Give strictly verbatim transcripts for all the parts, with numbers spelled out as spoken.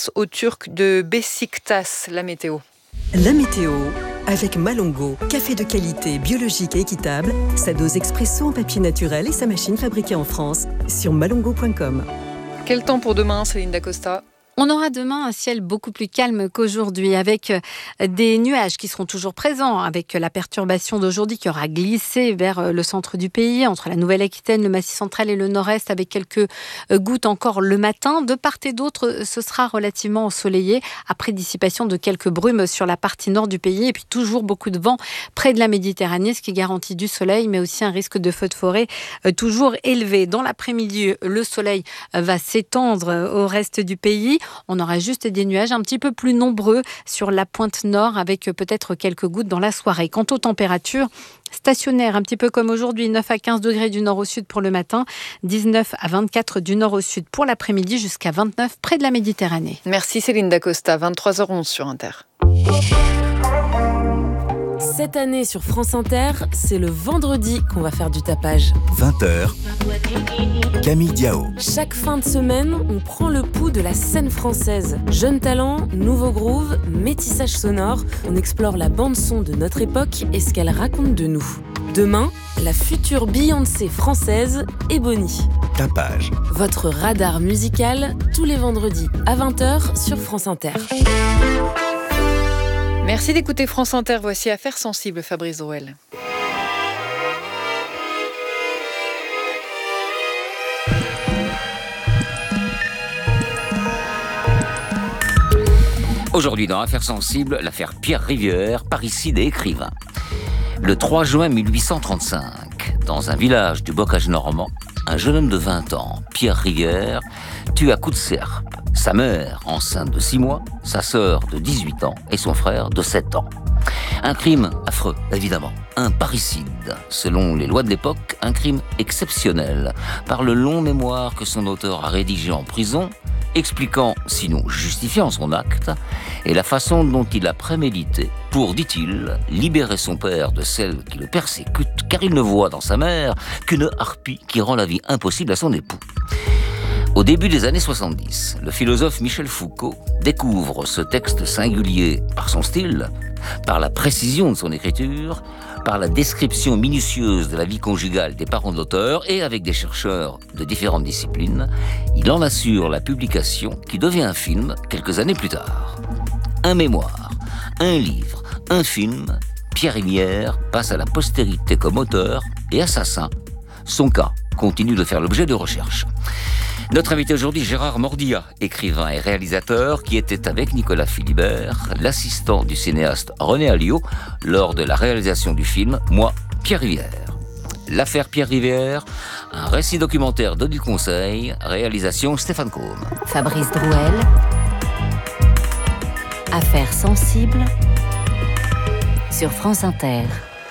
face aux Turcs de Beşiktaş. La météo. La météo, avec Malongo, café de qualité, biologique et équitable, sa dose expresso en papier naturel et sa machine fabriquée en France, sur malongo point com. Quel temps pour demain, Céline Dacosta ? On aura demain un ciel beaucoup plus calme qu'aujourd'hui, avec des nuages qui seront toujours présents, avec la perturbation d'aujourd'hui qui aura glissé vers le centre du pays, entre la Nouvelle-Aquitaine, le Massif central et le Nord-Est, avec quelques gouttes encore le matin. De part et d'autre, ce sera relativement ensoleillé, après dissipation de quelques brumes sur la partie nord du pays, et puis toujours beaucoup de vent près de la Méditerranée, ce qui garantit du soleil, mais aussi un risque de feu de forêt toujours élevé. Dans l'après-midi, le soleil va s'étendre au reste du pays. On aura juste des nuages un petit peu plus nombreux sur la pointe nord, avec peut-être quelques gouttes dans la soirée. Quant aux températures, stationnaires, un petit peu comme aujourd'hui, neuf à quinze degrés du nord au sud pour le matin, dix-neuf à vingt-quatre du nord au sud pour l'après-midi, jusqu'à vingt-neuf près de la Méditerranée. Merci Céline Dacosta, vingt-trois heures onze sur Inter. Cette année sur France Inter, c'est le vendredi qu'on va faire du tapage. vingt heures, Camille Diao. Chaque fin de semaine, on prend le pouls de la scène française. Jeunes talents, nouveaux grooves, métissage sonore, on explore la bande-son de notre époque et ce qu'elle raconte de nous. Demain, la future Beyoncé française, Ebony. Tapage. Votre radar musical, tous les vendredis à vingt heures sur France Inter. Merci d'écouter France Inter. Voici Affaires sensibles, Fabrice Drouel. Aujourd'hui, dans Affaires sensibles, l'affaire Pierre Rivière, parricide et écrivain. Le trois juin mille huit cent trente-cinq, dans un village du bocage normand, un jeune homme de vingt ans, Pierre Rivière, tue à coups de serpe sa mère, enceinte de six mois, sa sœur de dix-huit ans et son frère de sept ans. Un crime affreux, évidemment. Un parricide. Selon les lois de l'époque, un crime exceptionnel, par le long mémoire que son auteur a rédigé en prison, expliquant, sinon justifiant son acte, et la façon dont il a prémédité pour, dit-il, libérer son père de celle qui le persécute, car il ne voit dans sa mère qu'une harpie qui rend la vie impossible à son époux. Au début des années soixante-dix, le philosophe Michel Foucault découvre ce texte singulier par son style, par la précision de son écriture, par la description minutieuse de la vie conjugale des parents de l'auteur, et avec des chercheurs de différentes disciplines, il en assure la publication qui devient un film quelques années plus tard. Un mémoire, un livre, un film, Pierre Rivière passe à la postérité comme auteur et assassin. Son cas continue de faire l'objet de recherches. Notre invité aujourd'hui, Gérard Mordia, écrivain et réalisateur, qui était avec Nicolas Philibert, l'assistant du cinéaste René Alliot, lors de la réalisation du film « Moi, Pierre Rivière ». L'affaire Pierre Rivière, un récit documentaire d'Odile Conseil, réalisation Stéphane Combe. Fabrice Drouel, Affaires sensibles, sur France Inter.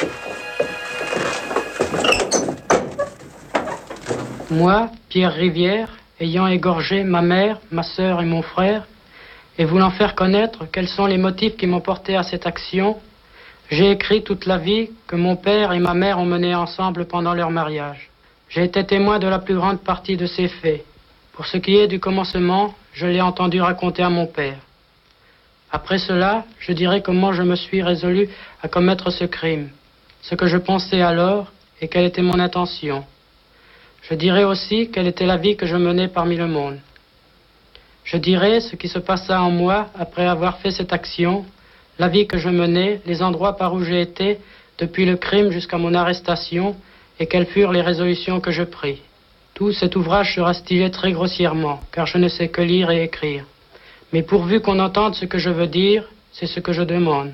Moi, Pierre Rivière, ayant égorgé ma mère, ma sœur et mon frère, et voulant faire connaître quels sont les motifs qui m'ont porté à cette action, j'ai écrit toute la vie que mon père et ma mère ont menée ensemble pendant leur mariage. J'ai été témoin de la plus grande partie de ces faits. Pour ce qui est du commencement, je l'ai entendu raconter à mon père. Après cela, je dirai comment je me suis résolu à commettre ce crime, ce que je pensais alors et quelle était mon intention. Je dirai aussi quelle était la vie que je menais parmi le monde. Je dirai ce qui se passa en moi après avoir fait cette action, la vie que je menais, les endroits par où j'ai été depuis le crime jusqu'à mon arrestation et quelles furent les résolutions que je pris. Tout cet ouvrage sera stylé très grossièrement, car je ne sais que lire et écrire. Mais pourvu qu'on entende ce que je veux dire, c'est ce que je demande.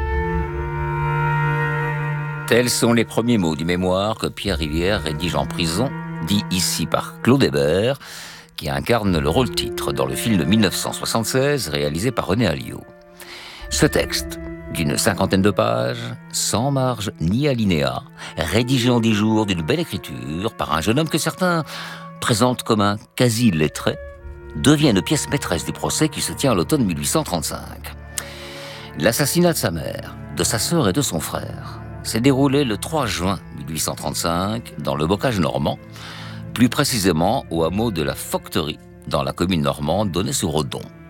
Tels sont les premiers mots du mémoire que Pierre Rivière rédige en prison, dit ici par Claude Hébert, qui incarne le rôle-titre dans le film de mille neuf cent soixante-seize réalisé par René Alliot. Ce texte, d'une cinquantaine de pages, sans marge ni alinéa, rédigé en dix jours d'une belle écriture par un jeune homme que certains présentent comme un quasi-lettré, devient une pièce maîtresse du procès qui se tient à l'automne mille huit cent trente-cinq. L'assassinat de sa mère, de sa sœur et de son frère s'est déroulé le trois juin mille huit cent trente-cinq dans le bocage normand, plus précisément au hameau de la Focterie, dans la commune normande d'Aunay-sur-Odon.